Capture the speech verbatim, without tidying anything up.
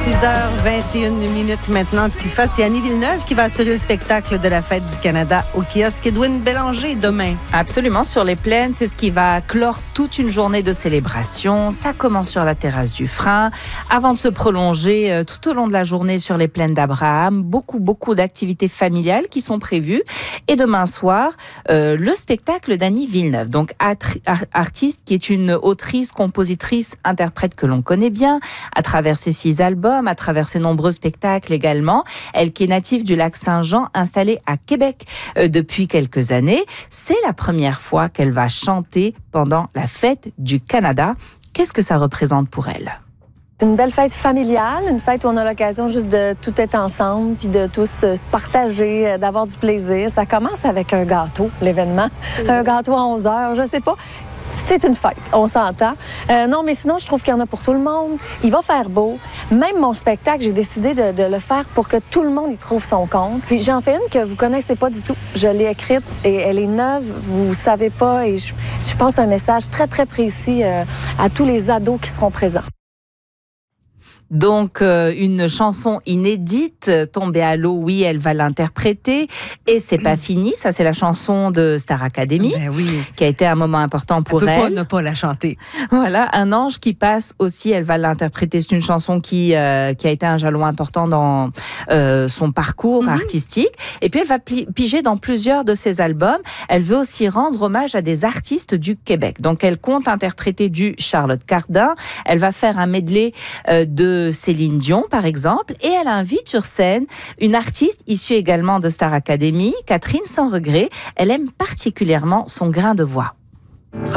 six heures vingt et une minutes maintenant, Tifa. C'est Annie Villeneuve qui va assurer le spectacle de la Fête du Canada au kiosque Edwin Bélanger demain. Absolument, sur les plaines, c'est ce qui va clore toute une journée de célébration. Ça commence sur la terrasse du Frein, avant de se prolonger euh, tout au long de la journée sur les plaines d'Abraham. Beaucoup, beaucoup d'activités familiales qui sont prévues. Et demain soir, euh, le spectacle d'Annie Villeneuve, donc atri- ar- artiste qui est une autrice, compositrice, interprète que l'on connaît bien, à travers ses six albums, à travers ses nombreux spectacles également. Elle qui est native du lac Saint-Jean, installée à Québec euh, depuis quelques années. C'est la première fois qu'elle va chanter pendant la Fête du Canada. Qu'est-ce que ça représente pour elle? C'est une belle fête familiale, une fête où on a l'occasion juste de tout être ensemble, puis de tous partager, d'avoir du plaisir. Ça commence avec un gâteau, l'événement. Un gâteau à onze heures, je sais pas. C'est une fête, on s'entend. Euh, non, mais sinon, je trouve qu'il y en a pour tout le monde. Il va faire beau. Même mon spectacle, j'ai décidé de, de le faire pour que tout le monde y trouve son compte. Puis j'en fais une que vous connaissez pas du tout. Je l'ai écrite et elle est neuve, vous savez pas. Et je, je pense un message très, très précis euh, à tous les ados qui seront présents. Donc, euh, une chanson inédite, Tombée à l'eau, oui, elle va l'interpréter. Et c'est pas fini, ça c'est la chanson de Star Academy, Ben oui. qui a été un moment important pour elle. elle. Elle peut pas ne pas la chanter. Voilà, Un ange qui passe aussi, elle va l'interpréter. C'est une chanson qui, euh, qui a été un jalon important dans euh, son parcours mm-hmm. artistique. Et puis, elle va pli- piger dans plusieurs de ses albums. Elle veut aussi rendre hommage à des artistes du Québec. Donc, elle compte interpréter du Charlotte Cardin. Elle va faire un medley euh, de Céline Dion, par exemple, et elle invite sur scène une artiste issue également de Star Academy, Catherine Sans Regret. Elle aime particulièrement son grain de voix.